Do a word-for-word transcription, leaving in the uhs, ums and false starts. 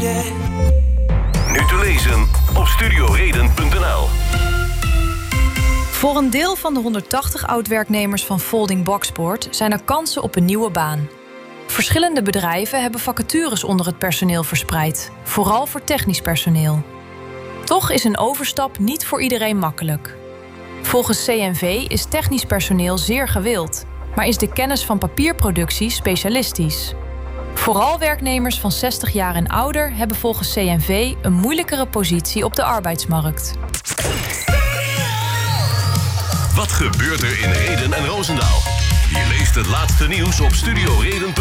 Reden. Nu te lezen op studioreden punt n l. Voor een deel van de honderdtachtig oud-werknemers van Folding Boxboard zijn er kansen op een nieuwe baan. Verschillende bedrijven hebben vacatures onder het personeel verspreid, vooral voor technisch personeel. Toch is een overstap niet voor iedereen makkelijk. Volgens C N V is technisch personeel zeer gewild, maar is de kennis van papierproductie specialistisch. Vooral werknemers van zestig jaar en ouder hebben volgens C N V een moeilijkere positie op de arbeidsmarkt. Wat gebeurt er in Rheden en Roosendaal? Je leest het laatste nieuws op studioreden punt n l.